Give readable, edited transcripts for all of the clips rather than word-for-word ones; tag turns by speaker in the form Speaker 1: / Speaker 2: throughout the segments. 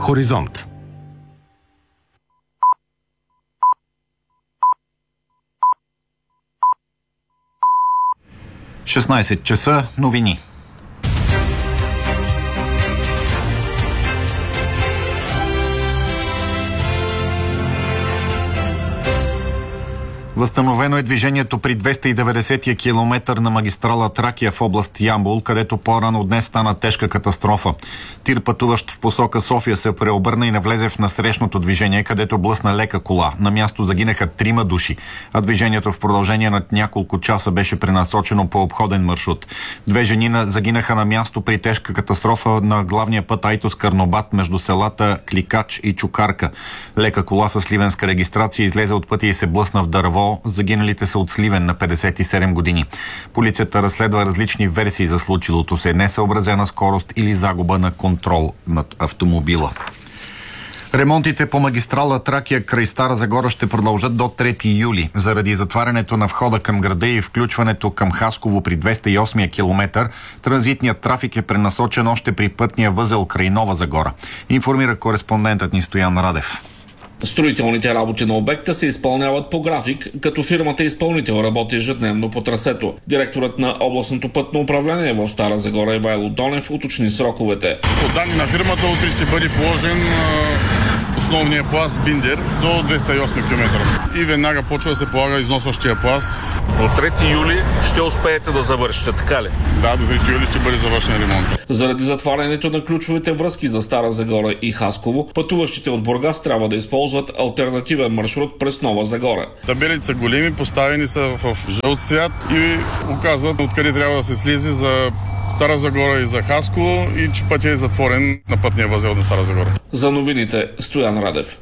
Speaker 1: Хоризонт. – 16 часа, новини. Възстановено е движението при 290-я километър на магистрала Тракия в област Ямбол, където по-рано днес стана тежка катастрофа. Тир, пътуващ в посока София, се преобърна и навлезе в насрещното движение, където блъсна лека кола. На място загинаха 3 души, а движението в продължение на няколко часа беше пренасочено по обходен маршрут. 2 жени загинаха на място при тежка катастрофа на главния път Айтос-Карнобат между селата Кликач и Чукарка. Лека кола с сливенска регистрация излезе от пътя и се блъсна в дърво. Загиналите са от Сливен на 57 години. Полицията разследва различни версии за случилото се: несъобразена скорост или загуба на контрол над автомобила. Ремонтите по магистрала Тракия край Стара Загора ще продължат до 3 юли. Заради затварянето на входа към града и включването към Хасково при 208-я километър, транзитният трафик е пренасочен още при пътния възел край Нова Загора. Информира кореспондентът ни Стоян Радев.
Speaker 2: Строителните работи на обекта се изпълняват по график, като фирмата изпълнител работи ежедневно по трасето. Директорът на областното пътно управление в Стара Загора Ивайло Донев уточни сроковете.
Speaker 3: По данни на фирмата утре ще бъде положен основния пласт Биндер до 208 км. И веднага почва да се полага износващия пласт.
Speaker 4: До 3 юли ще успеете да завършите, така ли?
Speaker 3: Да, до 3 юли ще бъде завършен ремонт.
Speaker 2: Заради затварянето на ключовите връзки за Стара Загора и Хасково, пътуващите от Бургас трябва да използват алтернативен маршрут през Нова Загора.
Speaker 3: Табелите са големи, поставени са в жълт цвят и указват откъде трябва да се слезе за Стара Загора и за Хасково и че пътя е затворен на пътния възел на Стара Загора.
Speaker 2: За новините Стоян Радев.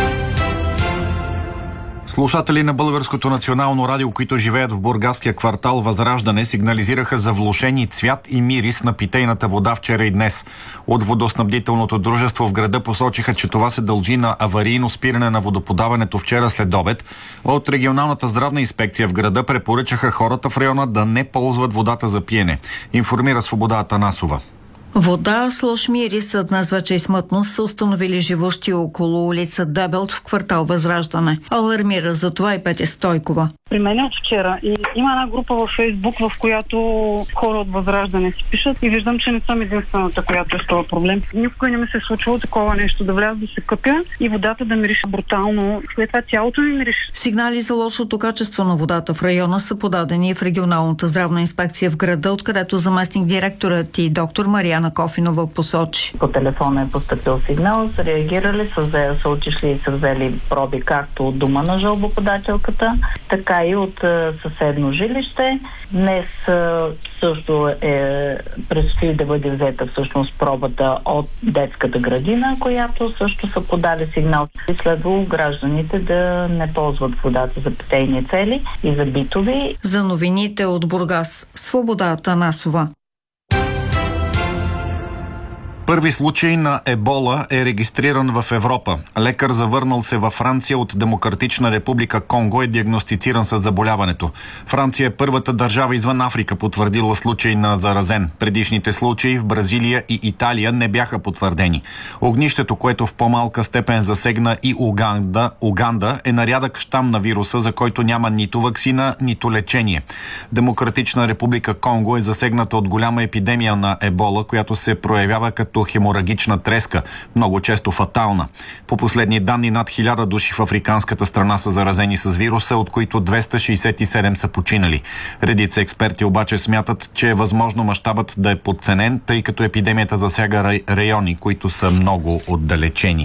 Speaker 1: Слушатели на Българското национално радио, които живеят в бургаския квартал Възраждане, сигнализираха за влошени цвят и мирис на питейната вода вчера и днес. От водоснабдителното дружество в града посочиха, че това се дължи на аварийно спиране на водоподаването вчера след обед. От регионалната здравна инспекция в града препоръчаха хората в района да не ползват водата за пиене. Информира Свобода Атанасова.
Speaker 5: Вода с лош мирис, а днес вече и смътност са установили живущи около улица Дебелт в квартал Възраждане. Алармира за това и Петя Стойкова.
Speaker 6: При мен е от вчера и има една група във Фейсбук, в която хора от Възраждане си пишат и виждам, че не съм единствената, която е с това проблем. Никога не ми се е случвало такова нещо, да вляза да се къпя и водата да мирише брутално. След това цялото ми мирише.
Speaker 5: Сигнали за лошото качество на водата в района са подадени в регионалната здравна инспекция в града, откъдето заместник директорът и доктор Мариана Кофинова посочи.
Speaker 7: По телефона е поступил сигнал, са реагирали, са отишли и са взели проби както от дома на жалбоподателката, така и от съседно жилище. Днес също предстои да бъде взета всъщност пробата от детската градина, която също са подали сигнал. И следвало гражданите да не ползват водата за питейни цели и за битови.
Speaker 5: За новините от Бургас, Свобода Атанасова.
Speaker 1: Първи случай на ебола е регистриран в Европа. Лекар, завърнал се във Франция от Демократична република Конго, е диагностициран с заболяването. Франция е първата държава извън Африка, потвърдила случай на заразен. Предишните случаи в Бразилия и Италия не бяха потвърдени. Огнището, което в по-малка степен засегна и Уганда, е на рядък щам на вируса, за който няма нито ваксина, нито лечение. Демократична република Конго е засегната от голяма епидемия на ебола, която се проявява като хеморагична треска, много често фатална. По последни данни, над 1000 души в африканската страна са заразени с вируса, от които 267 са починали. Редица експерти обаче смятат, че е възможно мащабът да е подценен, тъй като епидемията засяга райони, които са много отдалечени.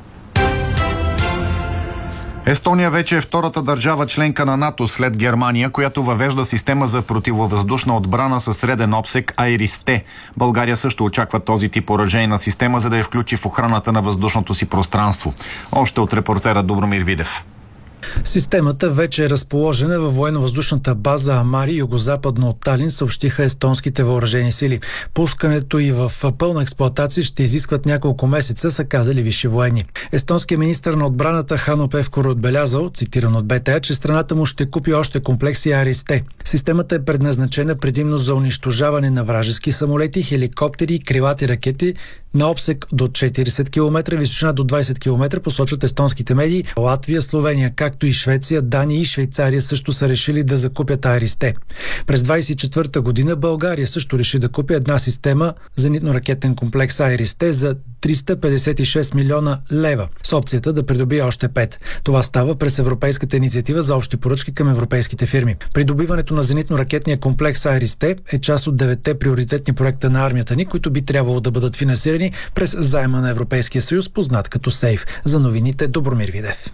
Speaker 1: Естония вече е втората държава членка на НАТО след Германия, която въвежда система за противовъздушна отбрана със среден обсег Айрис-Т. България също очаква този тип оръжейна система, за да я включи в охраната на въздушното си пространство. Още от репортера Добромир Видев.
Speaker 8: Системата вече е разположена във военно-въздушната база Амари, югозападно от Талин, съобщиха естонските въоръжени сили. Пускането и в пълна експлоатация ще изискват няколко месеца, са казали висши военни. Естонският министър на отбраната Хано Певкур отбелязал, цитиран от БТА, че страната му ще купи още комплекси Аристе. Системата е предназначена предимно за унищожаване на вражески самолети, хеликоптери и крилати ракети на обсек до 40 км, височина до 20 км, посочват естонските медии. Латвия, Словения, както и Швеция, Дания и Швейцария също са решили да закупят Аристе. През 24-та година България също реши да купи една система зенитно-ракетен комплекс Аристе за 356 милиона лева, с опцията да придобие още 5. Това става през Европейската инициатива за общи поръчки към европейските фирми. Придобиването на зенитно-ракетния комплекс Аристе е част от 9-те приоритетни проекта на армията ни, които би трябвало да бъдат финансирани през заема на Европейския съюз, познат като СЕЙФ. За новините Добромир Видев.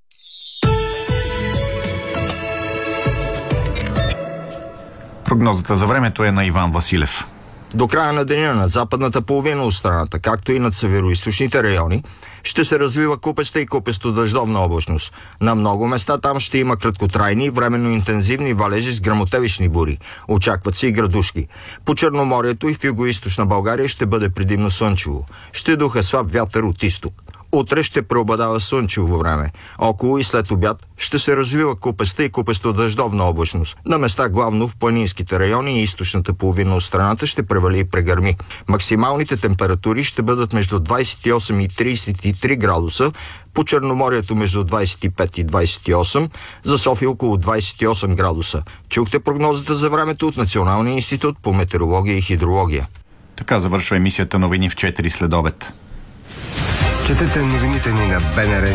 Speaker 1: Прогнозата за времето е на Иван Василев.
Speaker 9: До края на деня над западната половина от страната, както и над североизточните райони, ще се развива купеста и купесто дъждовна облачност. На много места там ще има краткотрайни и временно интензивни валежи с гръмотевични бури. Очакват се и градушки. По Черноморието и в югоизточна България ще бъде предимно слънчево. Ще духа слаб вятър от изток. Утре ще преобладава слънчево време. Около и след обяд ще се развива купеста и купесто дъждовна облачност. На места главно в планинските райони и източната половина от страната ще превали и прегърми. Максималните температури ще бъдат между 28 и 33 градуса, по Черноморието между 25 и 28, за София около 28 градуса. Чухте прогнозата за времето от Националния институт по метеорология и хидрология.
Speaker 1: Така завършва емисията Новини в 4 следобед.
Speaker 10: Четете новините ни на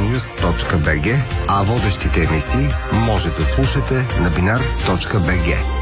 Speaker 10: bnrnews.bg, а водещите емисии може да слушате на binar.bg.